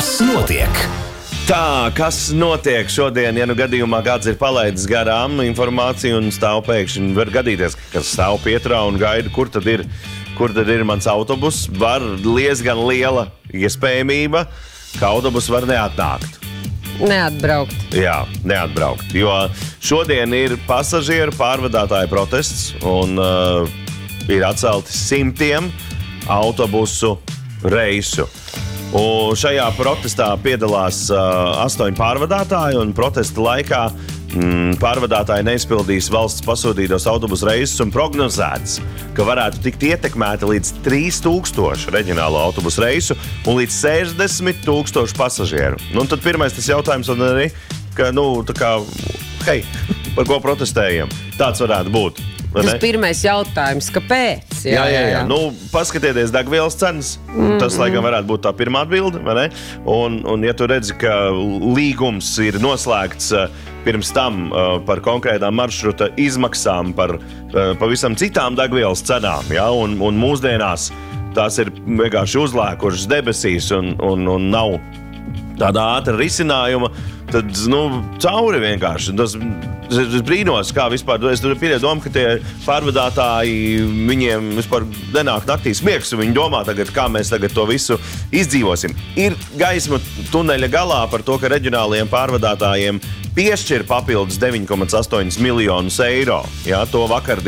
Kas notiek? Tā, kas notiek šodien, ja nu gadījumā kāds ir palaidis garām informāciju un stāv pēkšņi, var gadīties, ka stāv pietrā un gaida, kur tad ir mans autobus, var diezgan liela iespējamība, ka autobus var neatnākt. Neatbraukt. Jā, neatbraukt, jo šodien ir pasažieru pārvadātāju protests un ir atcelti simtiem autobusu reisu. Un šajā protestā piedalās 8 pārvadātāji, un protesta laikā pārvadātāji neizpildīs valsts pasūtītos autobusu reisus un prognozēts, ka varētu tikt ietekmēti līdz 3000 reģionālo autobusu reisu un līdz 60,000 pasažieru. Nu, un tad pirmais tas jautājums un arī, ka, tā kā, hei, par ko protestējam? Tāds varētu būt. Tas pirmais jautājums, kāpēc? Jā. Nu, paskatieties degvielas cenas. Tas, laikam, varētu būt tā pirmā atbilde, vai ne? Un ja tu redzi, ka līgums ir noslēgts pirms tam par konkrētām maršruta izmaksām, par pavisam citām degvielas cenām, ja? Un mūsdienās tās ir vienkārši uzlēkušas debesīs un nav tāda ātra risinājuma, tad, cauri vienkārši. Tas brīnos, kā vispār, es pieļauju domu, ka tie pārvadātāji, viņiem vispār nenāk naktīs miegs, un viņi domā tagad, kā mēs tagad to visu izdzīvosim. Ir gaisma tuneļa galā par to, ka reģionālajiem pārvadātājiem piešķir papildus 9,8 miljonus eiro. Jā, to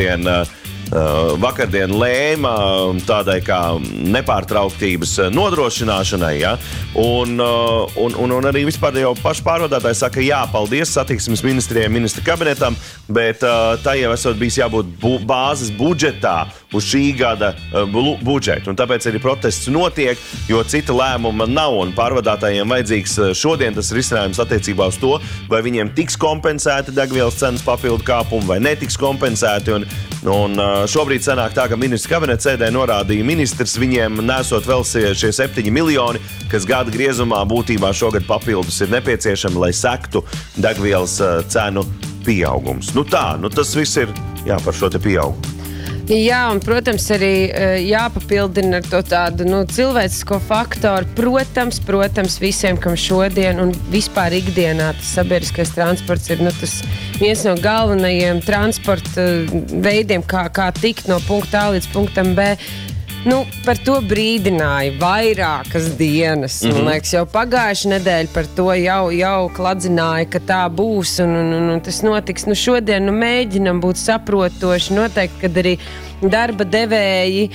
vakardien lēma tādai kā nepārtrauktības nodrošināšanai, ja? Un arī vispār jau paši pārvadātāji saka, jā, paldies satiksmes ministrijai, ministra kabinetam, bet tā jau esot bijis jābūt bāzes budžetā uz šī gada budžetu. Un tāpēc arī protests notiek, jo cita lēmuma nav, un pārvadātājiem vajadzīgs šodien tas risinājums attiecībā uz to, vai viņiem tiks kompensēti degvielas cenas papildu kāpumi vai netiks kompensēti. Un šobrīd sanāk tā, ka ministra kabineta sēdē norādīja ministrs, viņiem nesot vēl šie 7 miljoni, kas gada griezumā būtībā šogad papildus ir nepieciešami, lai sektu degvielas cenu pieaugums. Tas viss ir par šo te pieaugumu. Jā, un, protams, arī jāpapildina ar to tādu cilvēcisko faktoru. Protams, visiem, kam šodien un vispār ikdienā tas sabiedriskais transports ir tas viens no galvenajiem transporta veidiem, kā tikt no punkta A līdz punktam B. Par to brīdināja vairākas dienas. Man liekas, jau pagājušā nedēļa par to jau kladzināja, ka tā būs un tas notiks. Šodien mēģinam būt saprotoši. Noteikti, kad arī darba devēji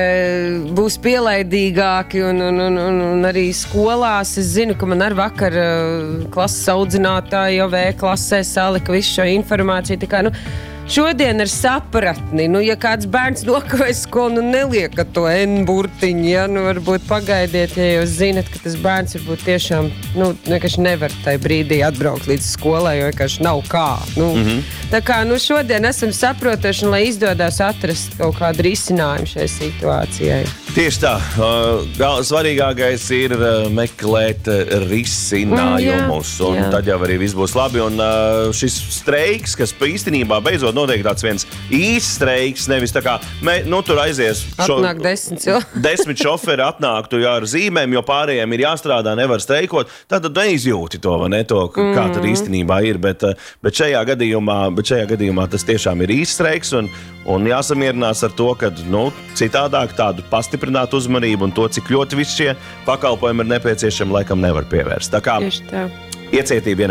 būs pielaidīgāki un arī skolās. Es zinu, ka man ar vakar klases audzinātāji jau klasē salika visu šo informāciju. Tā kā, šodien ar sapratni, ja kāds bērns nokavēs skolu, neliekat to N-burtiņu, ja? Varbūt pagaidiet, ja jūs zinat, ka tas bērns varbūt tiešām, vienkārši nevar tajā brīdī atbraukt līdz skolai, jo vienkārši nav kā. Tā kā, šodien esam saprotoši, un lai izdodas atrast kaut kādu risinājumu šai situācijai. Tieši tā. Svarīgākais ir meklēt risinājumus, un tad jau arī viss būs labi. Un šis streiks, kas īstenībā beidzot notiek tāds viens īsts streiks, nevis tā kā, tur aizies. Atnāk 10 šoferi atnāktu ar zīmēm, jo pārējiem ir jāstrādā, nevar streikot. Tad neizjūti to, vai ne, kā tad īstenībā ir. Bet šajā gadījumā tas tiešām ir īsts streiks, un jāsamierinās ar to, ka citādāk tādu pastiprinātu uzmanību un to, cik ļoti visi šie pakalpojumi ir nepieciešami, laikam nevar pievērst. Tā kā iecietība